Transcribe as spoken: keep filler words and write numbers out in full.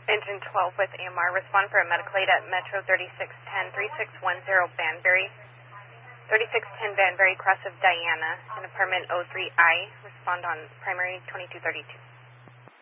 Engine twelve with A M R, respond for a medical aid at Metro thirty-six ten, thirty-six ten Banbury. thirty-six ten Banbury, cross of Diana, in apartment oh three I. Respond on primary twenty-two thirty-two.